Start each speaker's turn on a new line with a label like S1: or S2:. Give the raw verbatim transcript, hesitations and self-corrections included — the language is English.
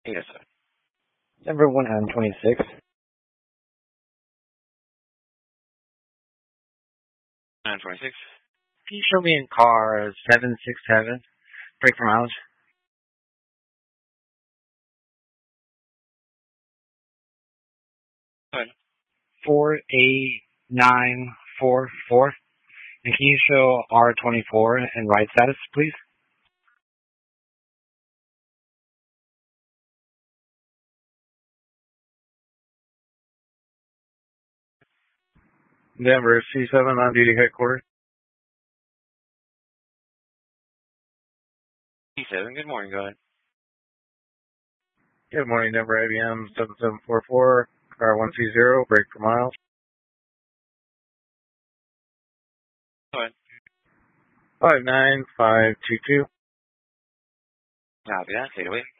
S1: Yes, sir.
S2: Number one hundred twenty-six.
S1: nine twenty-six.
S2: Can you show me in car seven six seven? Brake for mileage.
S1: Go ahead.
S2: four eight nine four four. And can you show R twenty-four and ride status, please?
S3: Denver, C seven on duty headquarters.
S1: C seven, good morning, go ahead.
S3: Good morning, Denver I B M seven seven four four, car one two zero, brake for miles.
S1: Go ahead.
S3: five nine five two two.
S1: Copy that, take it away.